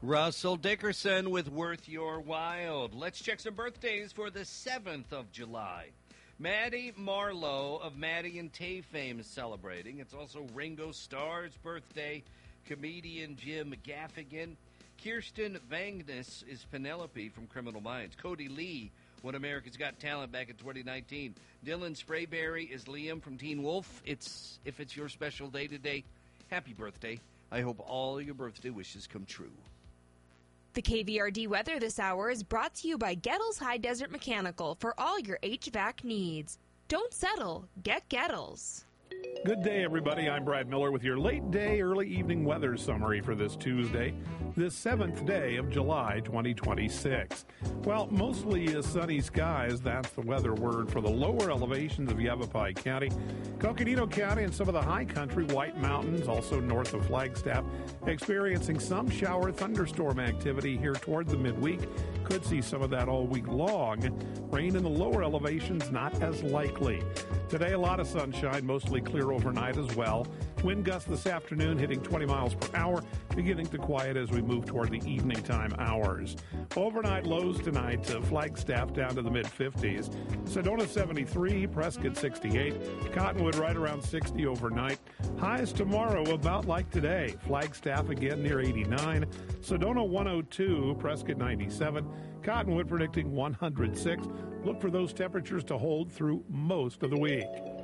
Russell Dickerson with Worth Your While. Let's check some birthdays for the 7th of July. Maddie Marlowe of Maddie and Tay fame is celebrating. It's also Ringo Starr's birthday. Comedian Jim Gaffigan. Kirsten Vangness is Penelope from Criminal Minds. Cody Lee won America's Got Talent back in 2019. Dylan Sprayberry is Liam from Teen Wolf. If it's your special day today, happy birthday. I hope all your birthday wishes come true. The KVRD weather this hour is brought to you by Gettles High Desert Mechanical for all your HVAC needs. Don't settle. Get Gettles. Good day, everybody. I'm Brad Miller with your late day, early evening weather summary for this Tuesday, the 7th day of July 2026. Well, mostly sunny skies. That's the weather word for the lower elevations of Yavapai County, Coconino County, and some of the high country, White Mountains, also north of Flagstaff, experiencing some shower thunderstorm activity here toward the midweek. Could see some of that all week long. Rain in the lower elevations not as likely. Today, a lot of sunshine, mostly clear overnight as well. Wind gusts this afternoon hitting 20 miles per hour, beginning to quiet as we move toward the evening time hours. Overnight lows tonight, Flagstaff down to the mid-50s. Sedona 73, Prescott 68, Cottonwood right around 60 overnight. Highs tomorrow about like today. Flagstaff again near 89, Sedona 102, Prescott 97, Cottonwood predicting 106. Look for those temperatures to hold through most of the week.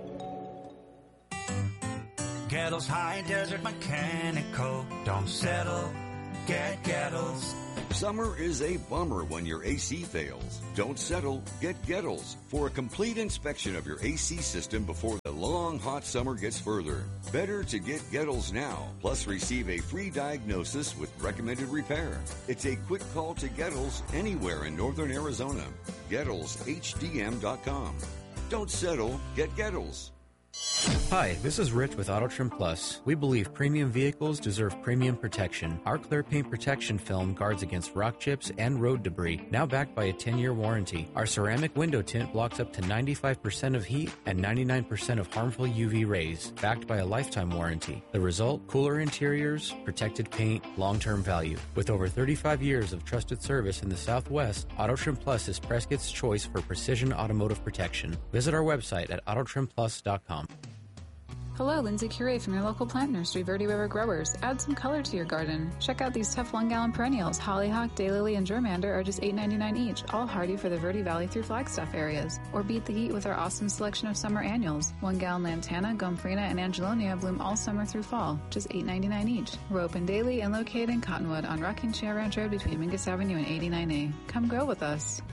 Gettles High Desert Mechanical. Don't settle. Get Gettles. Summer is a bummer when your AC fails. Don't settle. Get Gettles for a complete inspection of your AC system before the long, hot summer gets further. Better to get Gettles now, plus receive a free diagnosis with recommended repair. It's a quick call to Gettles anywhere in northern Arizona. GettlesHDM.com. Don't settle. Get Gettles. Hi, this is Rich with Auto Trim Plus. We believe premium vehicles deserve premium protection. Our clear paint protection film guards against rock chips and road debris, now backed by a 10-year warranty. Our ceramic window tint blocks up to 95% of heat and 99% of harmful UV rays, backed by a lifetime warranty. The result? Cooler interiors, protected paint, long-term value. With over 35 years of trusted service in the Southwest, Auto Trim Plus is Prescott's choice for precision automotive protection. Visit our website at autotrimplus.com. Hello, Lindsay Curie from your local plant nursery, Verde River Growers. Add some color to your garden. Check out these tough 1-gallon perennials. Hollyhock, daylily, and germander are just $8.99 each, all hardy for the Verde Valley through Flagstaff areas. Or beat the heat with our awesome selection of summer annuals. 1-gallon lantana, gomphrena, and angelonia bloom all summer through fall, just $8.99 each. We're open daily and located in Cottonwood on Rocking Chair Ranch Road between Mingus Avenue and 89A. Come grow with us.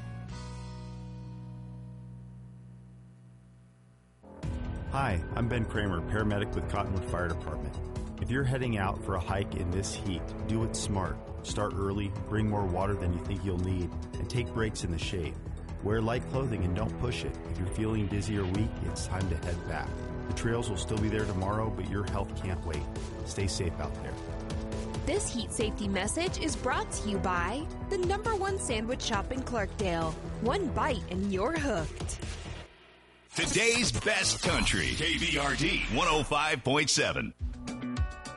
Hi, I'm Ben Kramer, paramedic with Cottonwood Fire Department. If you're heading out for a hike in this heat, do it smart. Start early, bring more water than you think you'll need, and take breaks in the shade. Wear light clothing and don't push it. If you're feeling dizzy or weak, it's time to head back. The trails will still be there tomorrow, but your health can't wait. Stay safe out there. This heat safety message is brought to you by the #1 sandwich shop in Clarkdale. One bite and you're hooked. Today's best country, KVRD 105.7.